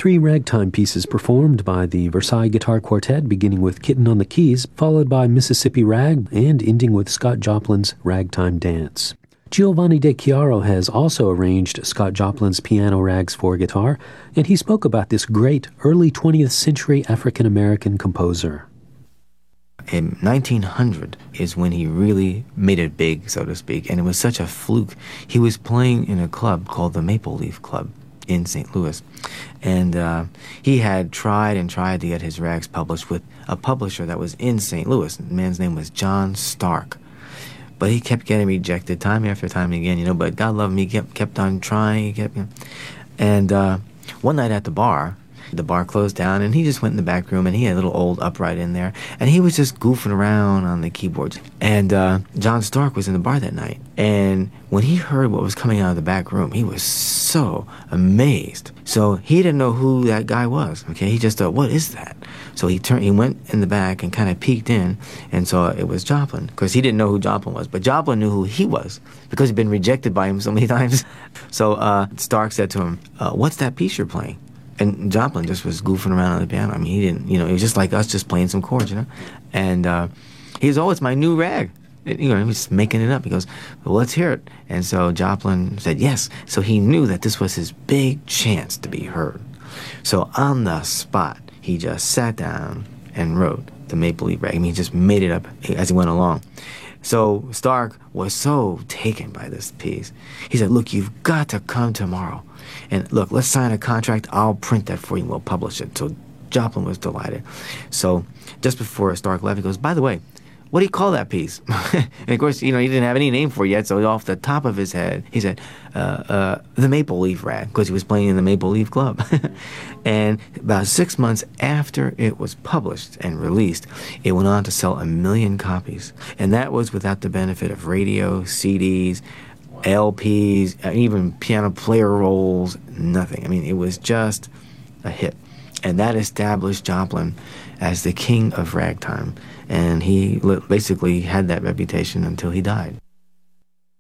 3 ragtime pieces performed by the Versailles Guitar Quartet, beginning with Kitten on the Keys, followed by Mississippi Rag, and ending with Scott Joplin's Ragtime Dance. Giovanni De Chiaro has also arranged Scott Joplin's piano rags for guitar, and he spoke about this great early 20th century African-American composer. In 1900 is when he really made it big, so to speak, and it was such a fluke. He was playing in a club called the Maple Leaf Club in St. Louis, and he had tried to get his rags published with a publisher that was in St. Louis. The man's name was John Stark, but he kept getting rejected time after time again, but God loved him. He kept on trying. And one night at the bar closed down, and he just went in the back room, and he had a little old upright in there, and he was just goofing around on the keyboards. And John Stark was in the bar that night, and when he heard what was coming out of the back room, he was so amazed. So he didn't know who that guy was, okay? He just thought, what is that? So he went in the back and kind of peeked in and saw it was Joplin, because he didn't know who Joplin was, but Joplin knew who he was because he'd been rejected by him so many times. So Stark said to him, what's that piece you're playing? And Joplin just was goofing around on the piano. I mean, he didn't, he was just like us, just playing some chords, And he goes, oh, it's my new rag. He was making it up. He goes, well, let's hear it. And so Joplin said yes. So he knew that this was his big chance to be heard. So on the spot, he just sat down and wrote the Maple Leaf Rag. I mean, he just made it up as he went along. So Stark was so taken by this piece. He said, look, you've got to come tomorrow. And look, let's sign a contract. I'll print that for you and we'll publish it. So Joplin was delighted. So just before Stark left, he goes, by the way, what do you call that piece? And of course, he didn't have any name for it yet. So off the top of his head, he said, the Maple Leaf Rag, because he was playing in the Maple Leaf Club. And about 6 months after it was published and released, it went on to sell 1 million copies. And that was without the benefit of radio, CDs, LPs, even piano player rolls, nothing. I mean, it was just a hit. And that established Joplin as the king of ragtime. And he basically had that reputation until he died.